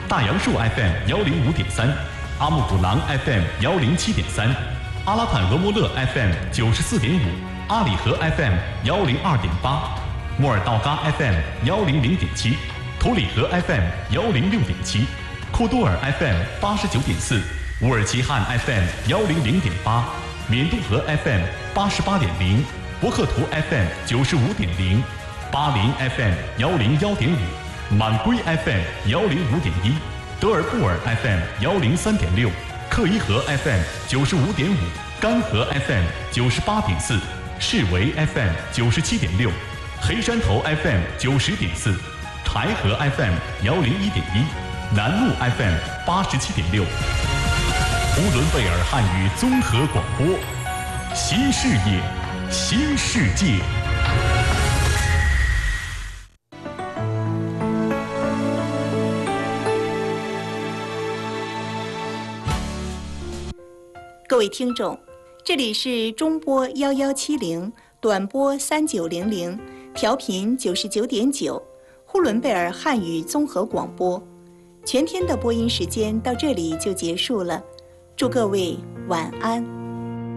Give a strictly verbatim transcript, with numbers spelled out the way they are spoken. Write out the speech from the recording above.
大杨树 F M 幺零五点三，阿木古朗 F M 幺零七点三，阿拉坦俄莫勒 F M 九十四点五，阿里河 F M 幺零二点八，莫尔道嘎 F M 幺零零点七，图里河 F M 幺零六点七，库多尔 F M 八十九点四，乌尔齐汉 F M 幺零零点八，缅都河 F M 八十八点零，博克图 F M 九十五点零，巴林 F M 幺零幺点五，满归 F M 幺零五点一，德尔布尔 F M 幺零三点六，克伊河 F M 九十五点五，甘河 F M 九十八点四，士维 F M 九十七点六，黑山头 F M 九十点四，柴河 F M 幺零一点一，南路 F M 八十七点六。呼伦贝尔汉语综合广播，新视野，新世界。 各位听众，这里是中波幺幺七零，短波三九零零，调频九十九点九，呼伦贝尔汉语综合广播。全天的播音时间到这里就结束了，祝各位晚安。